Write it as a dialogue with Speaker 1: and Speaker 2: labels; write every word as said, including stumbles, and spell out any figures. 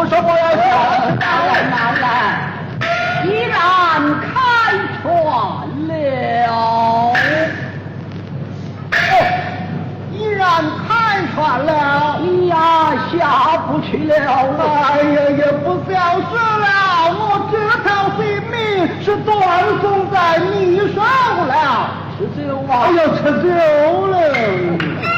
Speaker 1: 说我要下。
Speaker 2: 当然当然，既然开船了，
Speaker 1: 哦，依然开船了，
Speaker 2: 你呀下不去了。
Speaker 1: 哎呀，也不消失了，我这条性命是断送在你手了。
Speaker 2: 吃酒啊！
Speaker 1: 哎呀，吃酒了。